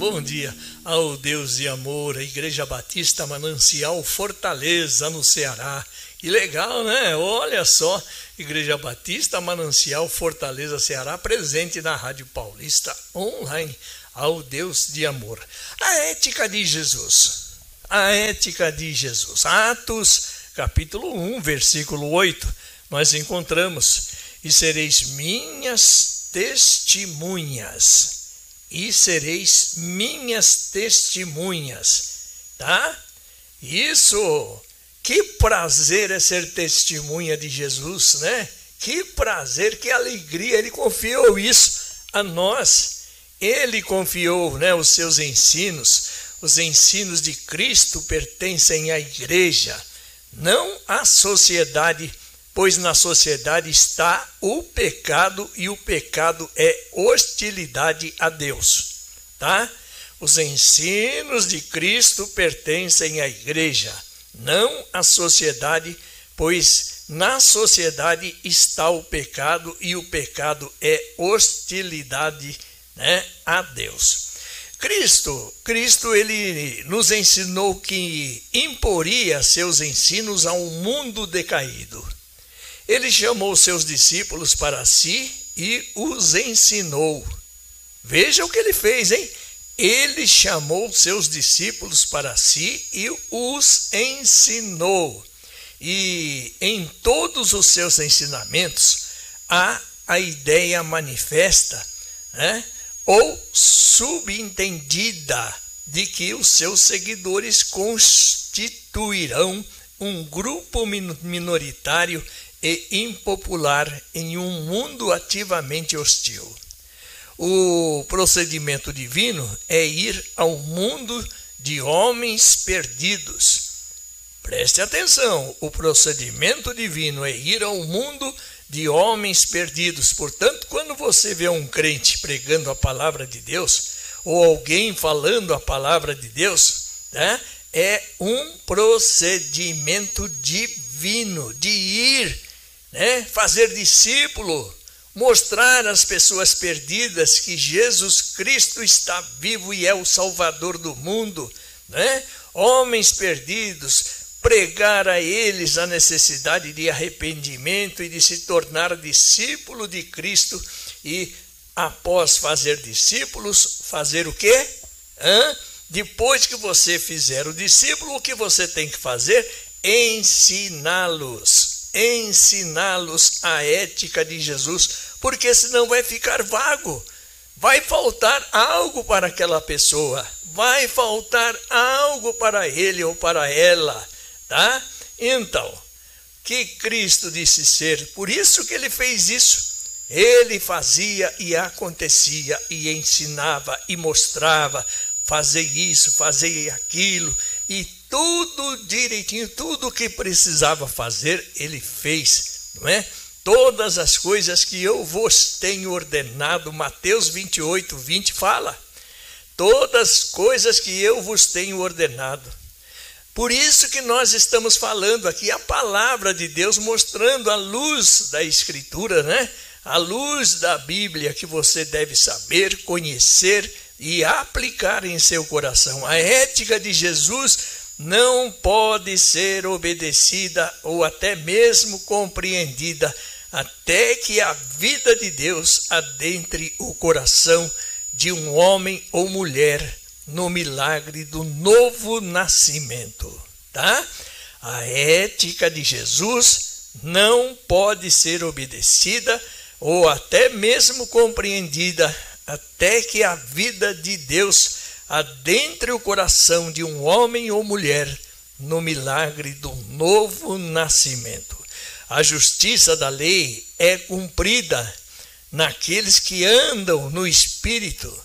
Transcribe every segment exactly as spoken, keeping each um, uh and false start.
bom dia ao Deus de amor, a Igreja Batista Manancial Fortaleza, no Ceará. Que legal, né? Olha só, Igreja Batista Manancial Fortaleza, Ceará, presente na Rádio Paulista online, ao Deus de amor. A ética de Jesus, a ética de Jesus. Atos, capítulo um, versículo oito, nós encontramos: e sereis minhas testemunhas. E sereis minhas testemunhas, tá? Isso, que prazer é ser testemunha de Jesus, né? Que prazer, que alegria, ele confiou isso a nós. Ele confiou, né, os seus ensinos, os ensinos de Cristo pertencem à igreja, não à sociedade, pois na sociedade está o pecado e o pecado é hostilidade a Deus, tá? Os ensinos de Cristo pertencem à igreja, não à sociedade, pois na sociedade está o pecado e o pecado é hostilidade, né, a Deus. Cristo, Cristo ele nos ensinou que imporia seus ensinos ao mundo decaído. Ele chamou seus discípulos para si e os ensinou. Veja o que ele fez, hein? Ele chamou seus discípulos para si e os ensinou. E em todos os seus ensinamentos há a ideia manifesta, né, ou subentendida de que os seus seguidores constituirão um grupo minoritário e impopular em um mundo ativamente hostil. O procedimento divino é ir ao mundo de homens perdidos. Preste atenção, o procedimento divino é ir ao mundo de homens perdidos. Portanto, quando você vê um crente pregando a palavra de Deus, ou alguém falando a palavra de Deus, né, é um procedimento divino de ir, né, fazer discípulo, mostrar às pessoas perdidas que Jesus Cristo está vivo e é o Salvador do mundo, né? Homens perdidos, pregar a eles a necessidade de arrependimento e de se tornar discípulo de Cristo e, após fazer discípulos, fazer o quê? Hã? Depois que você fizer o discípulo, o que você tem que fazer? Ensiná-los. Ensiná-los a ética de Jesus, porque senão vai ficar vago. Vai faltar algo para aquela pessoa. Vai faltar algo para ele ou para ela. Tá? Então, que Cristo disse ser, por isso que ele fez isso. Ele fazia e acontecia e ensinava e mostrava, fazer isso, fazer aquilo, e tudo direitinho, tudo que precisava fazer, ele fez, não é? Todas as coisas que eu vos tenho ordenado, Mateus vinte e oito, vinte fala, todas as coisas que eu vos tenho ordenado. Por isso que nós estamos falando aqui a palavra de Deus, mostrando a luz da Escritura, né? A luz da Bíblia que você deve saber, conhecer e aplicar em seu coração. A ética de Jesus não pode ser obedecida ou até mesmo compreendida até que a vida de Deus adentre o coração de um homem ou mulher no milagre do novo nascimento, tá? A ética de Jesus não pode ser obedecida ou até mesmo compreendida até que a vida de Deus adentre o coração de um homem ou mulher no milagre do novo nascimento. A justiça da lei é cumprida naqueles que andam no Espírito,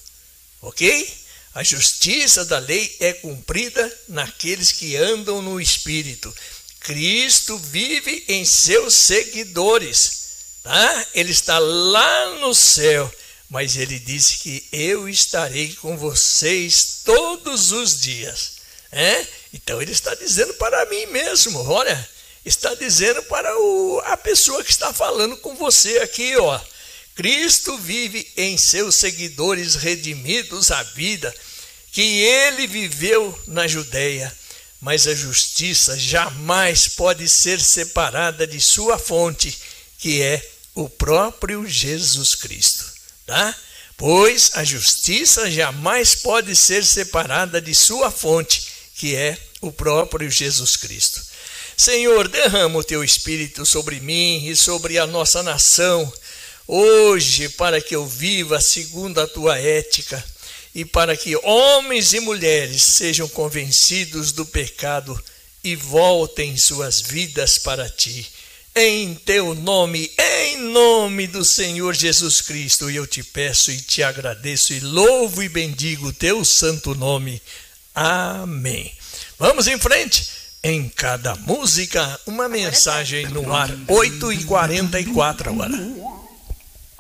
ok? A justiça da lei é cumprida naqueles que andam no Espírito. Cristo vive em seus seguidores, tá? Ele está lá no céu, mas ele disse que eu estarei com vocês todos os dias. É? Então ele está dizendo para mim mesmo, olha, está dizendo para o, a pessoa que está falando com você aqui, ó. Cristo vive em seus seguidores redimidos à vida que ele viveu na Judéia, mas a justiça jamais pode ser separada de sua fonte, que é o próprio Jesus Cristo, tá? Pois a justiça jamais pode ser separada de sua fonte, que é o próprio Jesus Cristo. Senhor, derrama o teu Espírito sobre mim e sobre a nossa nação, hoje, para que eu viva segundo a tua ética e para que homens e mulheres sejam convencidos do pecado e voltem suas vidas para ti. Em teu nome, em nome do Senhor Jesus Cristo, eu te peço e te agradeço e louvo e bendigo o teu santo nome. Amém. Vamos em frente. Em cada música, uma mensagem no ar. oito e quarenta e quatro agora.